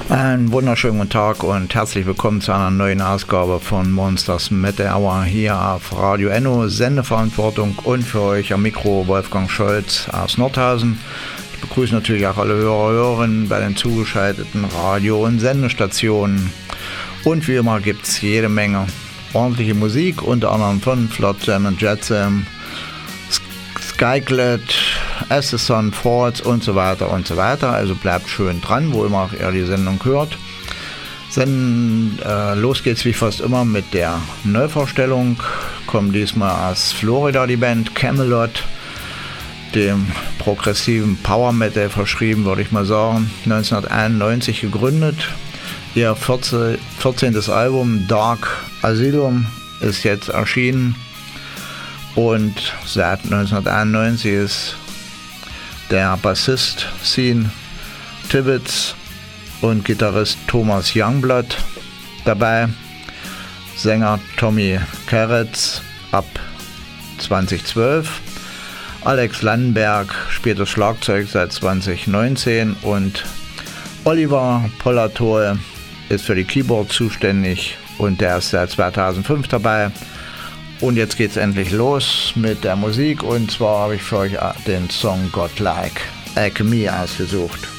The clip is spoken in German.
Einen wunderschönen guten Tag und herzlich willkommen zu einer neuen Ausgabe von Monsters Metal Hour hier auf Radio Enno. Sendeverantwortung und für euch am Mikro Wolfgang Scholz aus Nordhausen. Ich begrüße natürlich auch alle Hörerinnen bei den zugeschalteten Radio- und Sendestationen. Und wie immer gibt es jede Menge ordentliche Musik, unter anderem von Flotsam und Jetsam, Skyclad, As the Sun Falls und so weiter und so weiter. Also bleibt schön dran, wo immer ihr die Sendung hört. Los geht's wie fast immer mit der Neuvorstellung. Kommt diesmal aus Florida die Band Camelot, dem progressiven Power Metal verschrieben, würde ich mal sagen. 1991 gegründet. Ihr 14. Album Dark Asylum ist jetzt erschienen. Und seit 1991 ist der Bassist Sean Tibbetts und Gitarrist Thomas Youngblood dabei. Sänger Tommy Karetz ab 2012. Alex Landenberg spielt das Schlagzeug seit 2019 und Oliver Pollatore ist für die Keyboard zuständig und der ist seit 2005 dabei. Und jetzt geht's endlich los mit der Musik und zwar habe ich für euch den Song Godlike Alchemy ausgesucht.